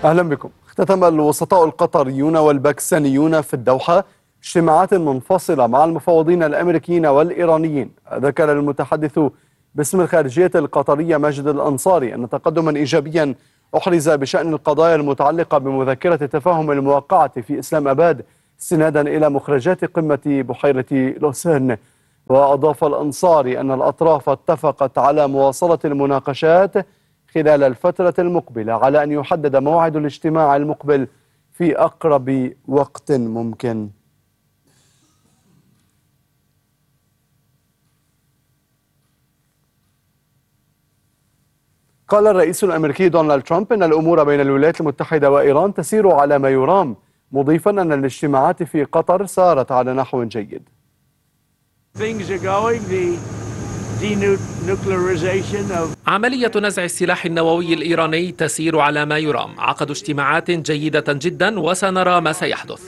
أهلا بكم. اختتم الوسطاء القطريون والباكستانيون في الدوحة اجتماعات منفصلة مع المفوضين الأمريكيين والإيرانيين. ذكر المتحدث باسم الخارجية القطرية ماجد الأنصاري أن تقدما إيجابيا أحرز بشأن القضايا المتعلقة بمذكرة التفاهم الموقعة في إسلام أباد استنادا إلى مخرجات قمة بحيرة لوسان. وأضاف الأنصاري أن الأطراف اتفقت على مواصلة المناقشات خلال الفترة المقبلة على أن يحدد موعد الاجتماع المقبل في أقرب وقت ممكن. قال الرئيس الأمريكي دونالد ترامب أن الأمور بين الولايات المتحدة وإيران تسير على ما يرام، مضيفا أن الاجتماعات في قطر سارت على نحو جيد. عملية نزع السلاح النووي الإيراني تسير على ما يرام، عقدوا اجتماعات جيدة جدا وسنرى ما سيحدث.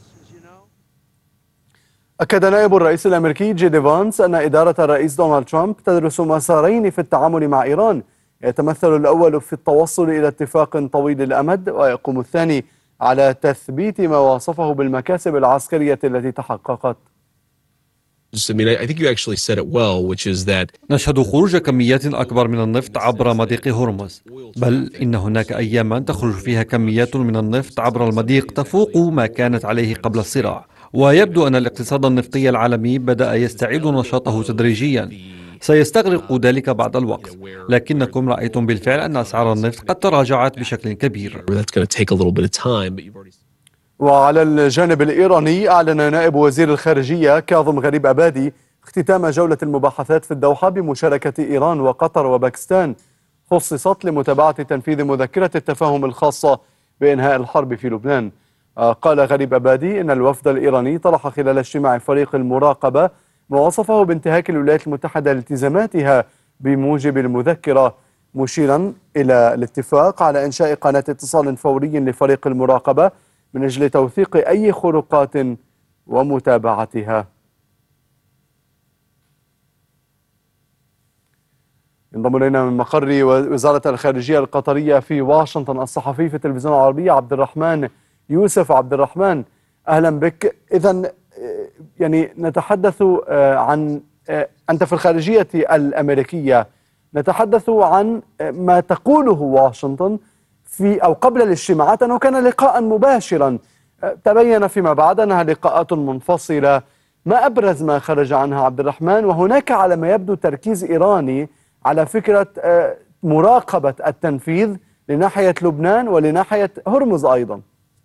أكد نائب الرئيس الأمريكي جي دي فانس أن إدارة الرئيس دونالد ترامب تدرس مسارين في التعامل مع إيران، يتمثل الأول في التوصل إلى اتفاق طويل الأمد، ويقوم الثاني على تثبيت ما وصفه بالمكاسب العسكرية التي تحققت. نشهد خروج كميات أكبر من النفط عبر مضيق هرمز، بل إن هناك أياما تخرج فيها كميات من النفط عبر المضيق تفوق ما كانت عليه قبل الصراع، ويبدو أن الاقتصاد النفطي العالمي بدأ يستعيد نشاطه تدريجيا. سيستغرق ذلك بعض الوقت، لكنكم رأيتم بالفعل أن أسعار النفط قد تراجعت بشكل كبير. وعلى الجانب الإيراني، أعلن نائب وزير الخارجية كاظم غريب أبادي اختتام جولة المباحثات في الدوحة بمشاركة إيران وقطر وباكستان، خصصت لمتابعة تنفيذ مذكرة التفاهم الخاصة بإنهاء الحرب في لبنان. قال غريب أبادي إن الوفد الإيراني طرح خلال اجتماع فريق المراقبة ما وصفه بانتهاك الولايات المتحدة لالتزاماتها بموجب المذكرة، مشيرا إلى الاتفاق على إنشاء قناة اتصال فوري لفريق المراقبة من أجل توثيق أي خروقات ومتابعتها. ينضم إلينا من مقر وزارة الخارجية القطرية في واشنطن الصحفي في التلفزيون العربي عبد الرحمن يوسف. عبد الرحمن، أهلا بك. إذن يعني نتحدث عن أنت في الخارجية الأمريكية، نتحدث عن ما تقوله واشنطن في أو قبل الاجتماعات أنه كان لقاء مباشرا، تبين فيما بعد أنها لقاءات منفصلة. ما أبرز ما خرج عنها عبد الرحمن؟ وهناك على ما يبدو تركيز إيراني على فكرة مراقبة التنفيذ لناحية لبنان ولناحية هرمز أيضا.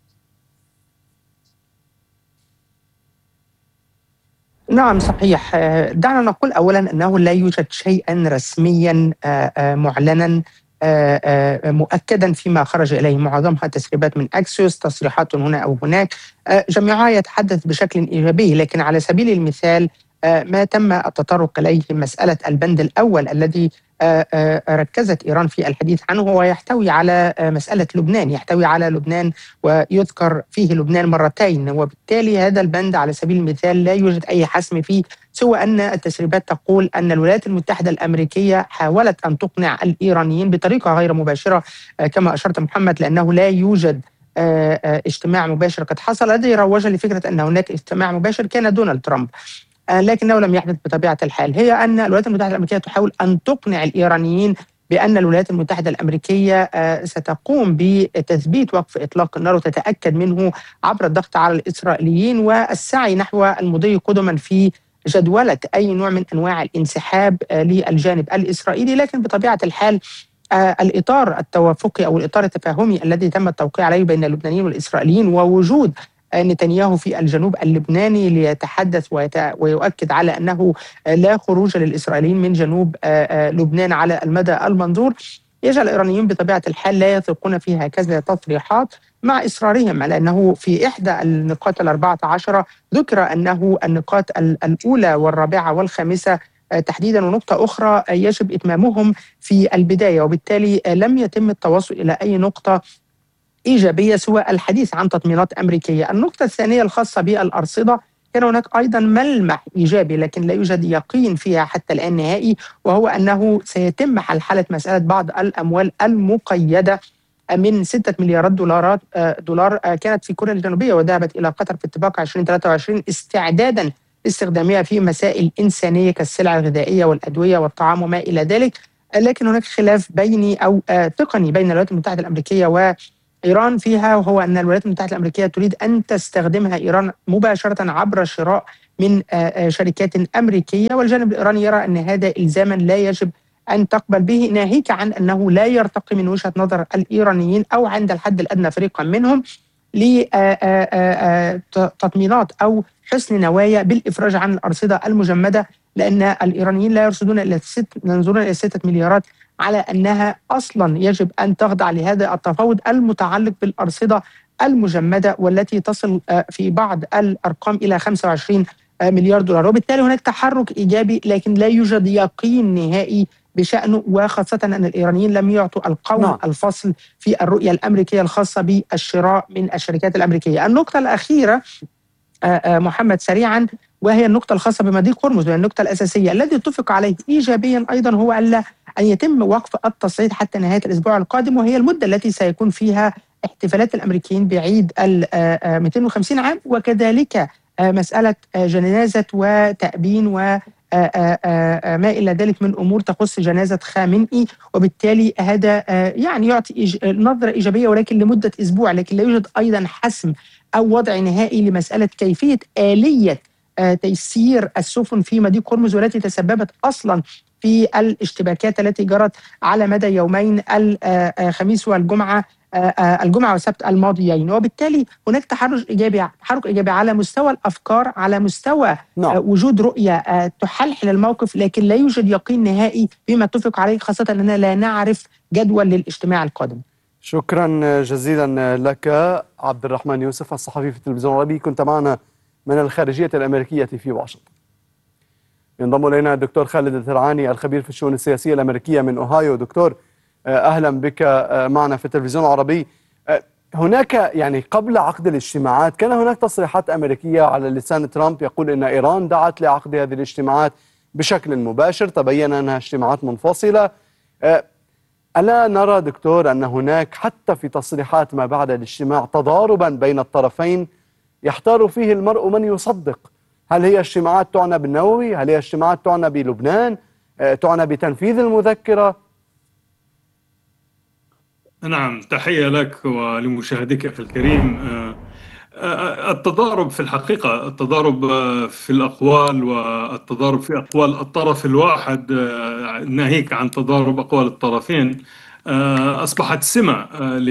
نعم صحيح. دعنا نقول أولا أنه لا يوجد شيئا رسميا معلنا مؤكدا فيما خرج إليه، معظمها تسريبات من أكسيوس، تصريحات هنا أو هناك، جميعها يتحدث بشكل إيجابي. لكن على سبيل المثال ما تم التطرق إليه مسألة البند الأول الذي ركزت إيران في الحديث عنه، ويحتوي على مسألة لبنان، يحتوي على لبنان ويذكر فيه لبنان مرتين، وبالتالي هذا البند على سبيل المثال لا يوجد أي حسم فيه، سوى أن التسريبات تقول أن الولايات المتحدة الأمريكية حاولت أن تقنع الإيرانيين بطريقة غير مباشرة كما أشرت محمد، لأنه لا يوجد اجتماع مباشر قد حصل. الذي روج لفكرة أن هناك اجتماع مباشر كان دونالد ترامب، لكنه لم يحدث بطبيعة الحال. هي أن الولايات المتحدة الأمريكية تحاول أن تقنع الإيرانيين بأن الولايات المتحدة الأمريكية ستقوم بتثبيت وقف إطلاق النار وتتأكد منه عبر الضغط على الإسرائيليين والسعي نحو المضي قدما في جدولة أي نوع من أنواع الانسحاب للجانب الإسرائيلي. لكن بطبيعة الحال الإطار التوافقي أو الإطار التفاهمي الذي تم التوقيع عليه بين اللبنانيين والإسرائيليين، ووجود نتنياهو في الجنوب اللبناني ليتحدث ويؤكد على أنه لا خروج للإسرائيليين من جنوب لبنان على المدى المنظور، يجعل الإيرانيين بطبيعة الحال لا يثقون في هكذا تصريحات، مع إصرارهم على أنه في إحدى النقاط 14 ذكر أنه النقاط الأولى والرابعة والخامسة تحديدا ونقطة أخرى يجب إتمامهم في البداية، وبالتالي لم يتم التوصل إلى أي نقطة إيجابية سوى الحديث عن تطمينات أمريكية. النقطة الثانية الخاصة بالأرصدة، كان هناك أيضا ملمح إيجابي لكن لا يوجد يقين فيها حتى الآن نهائي، وهو أنه سيتم حلحلة مسألة بعض الأموال المقيدة من 6 مليارات دولار كانت في كوريا الجنوبية وذهبت إلى قطر في اتفاق 2023 استعدادا لاستخدامها في مسائل إنسانية كالسلع الغذائية والأدوية والطعام وما إلى ذلك. لكن هناك خلاف بيني أو تقني بين الولايات المتحدة الأمريكية وإيران فيها، وهو أن الولايات المتحدة الأمريكية تريد أن تستخدمها إيران مباشرة عبر شراء من شركات أمريكية، والجانب الإيراني يرى أن هذا إلزاما لا يجب أن تقبل به، ناهيك عن أنه لا يرتقي من وجهة نظر الإيرانيين أو عند الحد الأدنى فريقا منهم لتطمينات أو حسن نوايا بالإفراج عن الأرصدة المجمدة، لأن الإيرانيين لا يرصدون إلى ينظرون إلى 6 مليارات على أنها أصلا يجب أن تخضع لهذا التفاوض المتعلق بالأرصدة المجمدة والتي تصل في بعض الأرقام إلى 25 مليار دولار. وبالتالي هناك تحرك إيجابي، لكن لا يوجد يقين نهائي بشأنه، وخاصة أن الإيرانيين لم يعطوا القول الفصل في الرؤية الأمريكية الخاصة بالشراء من الشركات الأمريكية. النقطة الأخيرة محمد سريعا، وهي النقطة الخاصة بمضيق هرمز، وهي النقطة الأساسية الذي اتفق عليه إيجابيا أيضا، هو أن يتم وقف التصعيد حتى نهاية الأسبوع القادم، وهي المدة التي سيكون فيها احتفالات الأمريكيين بعيد 250 عام، وكذلك مسألة جنازة وتأبين و ما إلى ذلك من أمور تخص جنازة خامنئي. وبالتالي هذا يعني يعطي نظرة إيجابية، ولكن لمدة أسبوع، لكن لا يوجد أيضا حسم أو وضع نهائي لمسألة كيفية آلية تيسير السفن في مضيق هرمز، والتي تسببت أصلا في الاشتباكات التي جرت على مدى يومين الخميس والجمعة والسبت الماضيين. وبالتالي هناك تحرك إيجابي على مستوى الأفكار، على مستوى وجود رؤية تحلحل الموقف، لكن لا يوجد يقين نهائي بما اتفق عليه، خاصة أننا لا نعرف جدول للاجتماع القادم. شكرا جزيلا لك عبد الرحمن يوسف، الصحفي في التلفزيون العربي، كنت معنا من الخارجية الأمريكية في واشنطن. ينضم إلينا الدكتور خالد الترعاني، الخبير في الشؤون السياسية الأمريكية من أوهايو. دكتور، أهلا بك معنا في التلفزيون العربي. هناك يعني قبل عقد الاجتماعات كان هناك تصريحات أمريكية على لسان ترامب يقول أن إيران دعت لعقد هذه الاجتماعات بشكل مباشر، تبين أنها اجتماعات منفصلة. ألا نرى دكتور أن هناك حتى في تصريحات ما بعد الاجتماع تضاربا بين الطرفين يحتار فيه المرء من يصدق؟ هل هي اجتماعات تعنى بالنووي؟ هل هي اجتماعات تعنى بلبنان؟ تعنى بتنفيذ المذكرة؟ نعم، تحية لك ولمشاهديك أخي الكريم. التضارب في الحقيقة، التضارب في الأقوال والتضارب في أقوال الطرف الواحد، ناهيك عن تضارب أقوال الطرفين، أصبحت سمة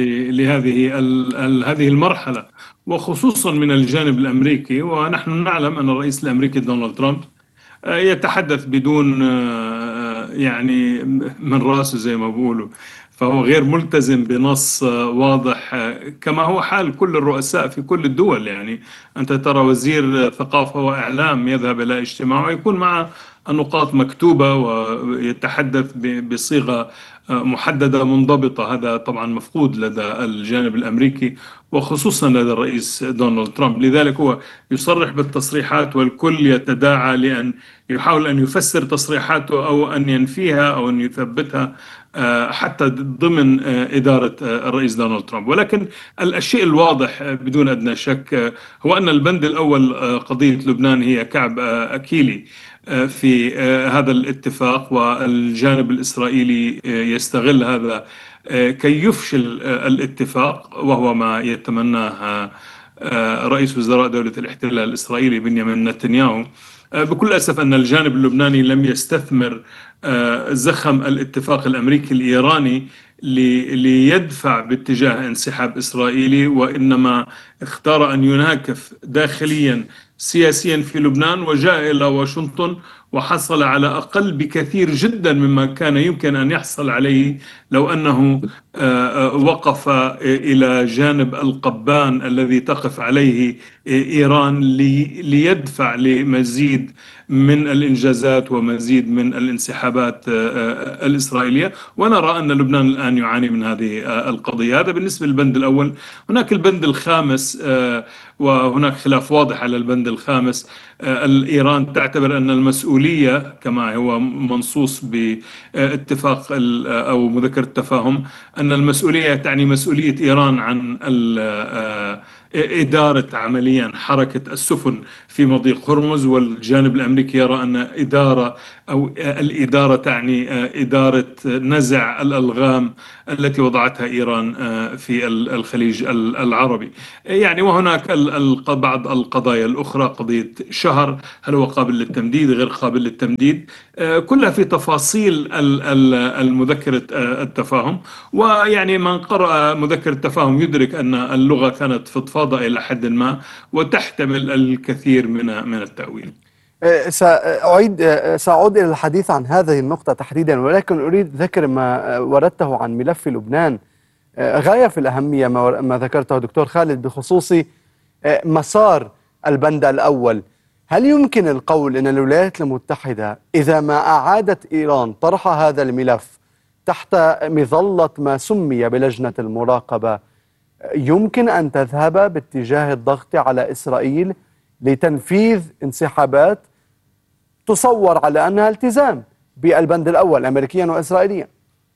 لهذه المرحلة، وخصوصا من الجانب الأمريكي. ونحن نعلم أن الرئيس الأمريكي دونالد ترامب يتحدث بدون يعني من راسه زي ما بقولوا، فهو غير ملتزم بنص واضح، كما هو حال كل الرؤساء في كل الدول. يعني أنت ترى وزير ثقافة وإعلام يذهب إلى اجتماع ويكون مع النقاط مكتوبة ويتحدث بصيغة محددة منضبطة. هذا طبعا مفقود لدى الجانب الأمريكي وخصوصا لدى الرئيس دونالد ترامب. لذلك هو يصرح بالتصريحات والكل يتداعى لأن يحاول أن يفسر تصريحاته أو أن ينفيها أو أن يثبتها حتى ضمن إدارة الرئيس دونالد ترامب. ولكن الشيء الواضح بدون أدنى شك هو أن البند الأول، قضية لبنان، هي كعب أكيلي في هذا الاتفاق، والجانب الإسرائيلي يستغل هذا كي يفشل الاتفاق، وهو ما يتمناه رئيس وزراء دولة الاحتلال الإسرائيلي بنيامين نتنياهو. بكل أسف أن الجانب اللبناني لم يستثمر زخم الاتفاق الأمريكي الإيراني ليدفع باتجاه انسحاب إسرائيلي، وإنما اختار أن يناكف داخليا سياسيا في لبنان، وجاء إلى واشنطن وحصل على أقل بكثير جدا مما كان يمكن أن يحصل عليه لو أنه وقف إلى جانب القبان الذي تقف عليه إيران ليدفع لمزيد من الإنجازات ومزيد من الانسحابات الإسرائيلية. ونرى أن لبنان الآن يعاني من هذه القضية. هذا بالنسبة للبند الأول. هناك البند الخامس، وهناك خلاف واضح على البند الخامس. إيران تعتبر أن المسؤولية كما هو منصوص باتفاق أو مذكرة التفاهم، أن المسؤولية تعني مسؤولية إيران عن إدارة عمليا حركة السفن في مضيق هرمز، والجانب الأمريكي يرى أن الإدارة تعني إدارة نزع الألغام التي وضعتها إيران في الخليج العربي. يعني وهناك بعض القضايا الأخرى، قضية شهر هل هو قابل للتمديد غير قابل للتمديد، كلها في تفاصيل المذكرة التفاهم. ويعني من قرأ مذكرة التفاهم يدرك أن اللغة كانت فضفاضة إلى حد ما وتحتمل الكثير من التأويل. سأعود إلى الحديث عن هذه النقطة تحديدا، ولكن أريد ذكر ما وردته عن ملف لبنان غاية في الأهمية، ما ذكرته دكتور خالد بخصوص مسار البند الأول. هل يمكن القول أن الولايات المتحدة إذا ما أعادت إيران طرح هذا الملف تحت مظلة ما سمي بلجنة المراقبة يمكن أن تذهب باتجاه الضغط على إسرائيل لتنفيذ انسحابات تصور على أنها التزام بالبند الأول أمريكيا وإسرائيليا؟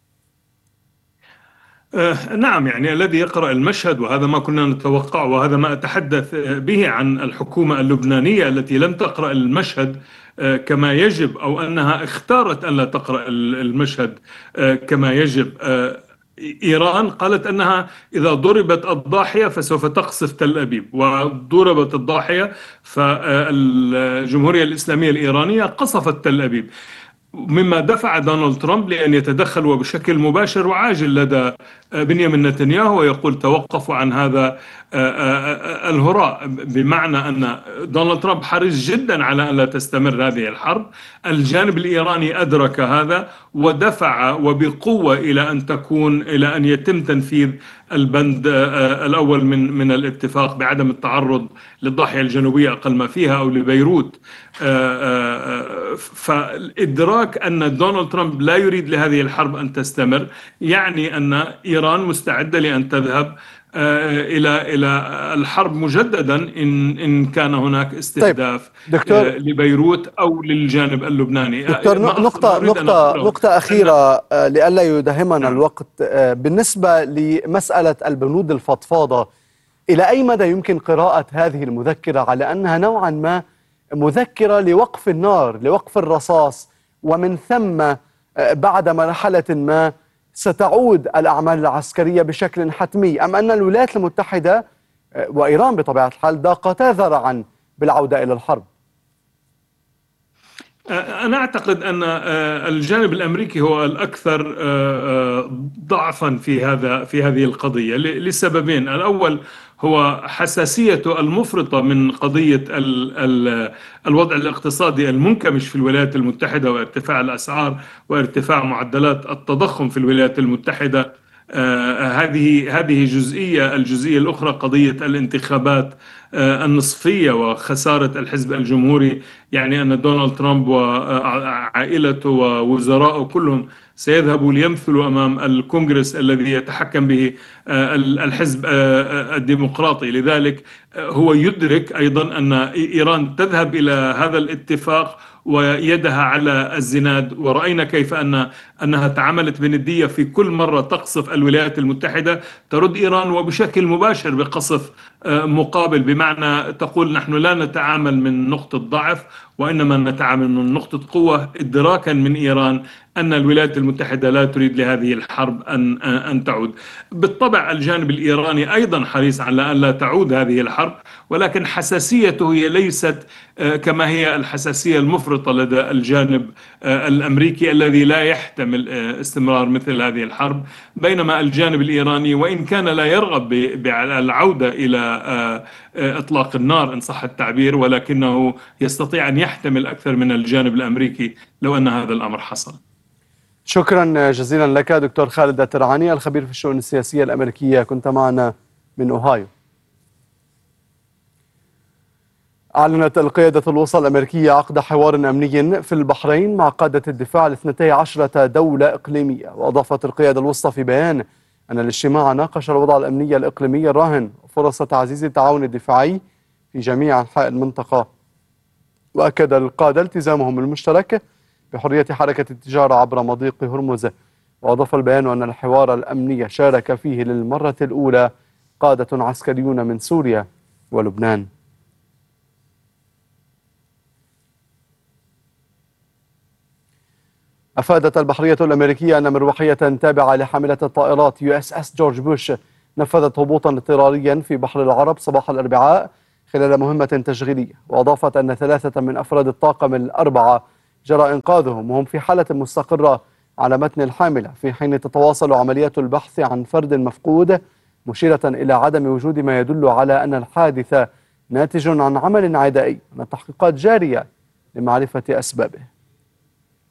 نعم، يعني الذي يقرأ المشهد، وهذا ما كنا نتوقع وهذا ما أتحدث به عن الحكومة اللبنانية التي لم تقرأ المشهد كما يجب، أو أنها اختارت أن لا تقرأ المشهد كما يجب. إيران قالت أنها إذا ضربت الضاحية فسوف تقصف تل أبيب، وضربت الضاحية فالجمهورية الإسلامية الإيرانية قصفت تل أبيب، مما دفع دونالد ترامب لأن يتدخل وبشكل مباشر وعاجل لدى بنيامين نتنياهو ويقول توقفوا عن هذا الهراء، بمعنى أن دونالد ترامب حريص جدا على أن لا تستمر هذه الحرب. الجانب الإيراني أدرك هذا ودفع وبقوة إلى أن يتم تنفيذ البند الأول من الاتفاق بعدم التعرض للضاحية الجنوبية أقل ما فيها أو لبيروت. فالإدراك أن دونالد ترامب لا يريد لهذه الحرب أن تستمر يعني أن إيران مستعدة لأن تذهب إلى الحرب مجددا إن كان هناك استهداف لبيروت أو للجانب اللبناني. دكتور، نقطة أخيرة لئلا يدهمنا الوقت. بالنسبة لمسألة البنود الفضفاضة، إلى أي مدى يمكن قراءة هذه المذكرة على أنها نوعا ما مذكرة لوقف النار، لوقف الرصاص، ومن ثم بعد مرحلة ما ستعود الأعمال العسكرية بشكل حتمي، أم أن الولايات المتحدة وإيران بطبيعة الحال ضاقتا ذرعا بالعودة إلى الحرب؟ أنا أعتقد أن الجانب الأمريكي هو الأكثر ضعفا في هذه القضية لسببين. الأول هو حساسيته المفرطة من قضية الوضع الاقتصادي المنكمش في الولايات المتحدة وارتفاع الأسعار وارتفاع معدلات التضخم في الولايات المتحدة. هذه الجزئية الأخرى قضية الانتخابات النصفية وخسارة الحزب الجمهوري، يعني أن دونالد ترامب وعائلته ووزراءه كلهم سيذهبوا ليمثلوا أمام الكونغرس الذي يتحكم به الحزب الديمقراطي. لذلك هو يدرك أيضا أن إيران تذهب إلى هذا الاتفاق ويدها على الزناد، ورأينا كيف أنها تعاملت بندية في كل مرة تقصف الولايات المتحدة ترد إيران وبشكل مباشر بقصف مقابل، بمعنى تقول نحن لا نتعامل من نقطة ضعف وإنما نتعامل من نقطة قوة، إدراكا من إيران أن الولايات المتحدة لا تريد لهذه الحرب أن تعود. بالطبع الجانب الإيراني أيضا حريص على أن لا تعود هذه الحرب، ولكن حساسيته هي ليست كما هي الحساسية المفرطة لدى الجانب الأمريكي الذي لا يحتمل استمرار مثل هذه الحرب، بينما الجانب الإيراني وإن كان لا يرغب بالعودة إلى إطلاق النار إن صح التعبير، ولكنه يستطيع أن يحتمل أكثر من الجانب الأمريكي لو أن هذا الأمر حصل. شكرا جزيلا لك دكتور خالد الترعاني الخبير في الشؤون السياسية الأمريكية، كنت معنا من أوهايو. أعلنت القيادة الوسطى الأمريكية عقد حوار أمني في البحرين مع قادة الدفاع ل12 دولة إقليمية. وأضافت القيادة الوسطى في بيان أن الاجتماع ناقش الوضع الأمني الإقليمي الراهن وفرص تعزيز التعاون الدفاعي في جميع أنحاء المنطقة. وأكد القادة التزامهم المشترك بحرية حركة التجارة عبر مضيق هرمز وأضاف البيان أن الحوار الأمني شارك فيه للمرة الأولى قادة عسكريون من سوريا ولبنان. أفادت البحرية الأمريكية أن مروحية تابعة لحاملة الطائرات USS جورج بوش نفذت هبوطا اضطراريا في بحر العرب صباح الأربعاء خلال مهمة تشغيلية، وأضافت أن 3 من أفراد الطاقم ال4 جرى إنقاذهم وهم في حالة مستقرة على متن الحاملة، في حين تتواصل عمليات البحث عن فرد مفقود، مشيرة إلى عدم وجود ما يدل على أن الحادث ناتج عن عمل عدائي، وأن التحقيقات جارية لمعرفة أسبابه.